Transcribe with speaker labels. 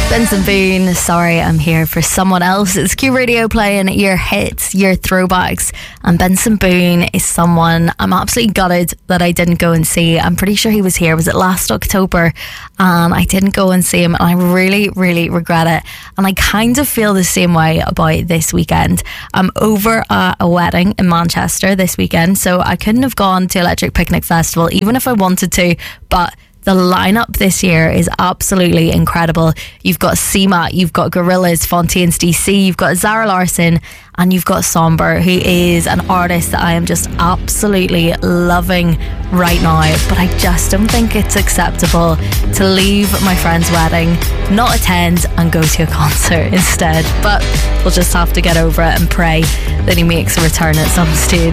Speaker 1: Benson Boone, Sorry I'm Here for Someone Else. It's Q Radio playing your hits, your throwbacks. And Benson Boone is someone I'm absolutely gutted that I didn't go and see. I'm pretty sure he was here. Was it last October? And I didn't go and see him. And I really, really regret it. And I kind of feel the same way about this weekend. I'm over at a wedding in Manchester this weekend. So I couldn't have gone to Electric Picnic Festival even if I wanted to. But the lineup this year is absolutely incredible. You've got CMA, you've got Gorillaz, Fontaines DC, you've got Zara Larsson, and you've got Somber, who is an artist that I am just absolutely loving right now. But I just don't think it's acceptable to leave my friend's wedding, not attend, and go to a concert instead. But we'll just have to get over it and pray that he makes a return at some stage.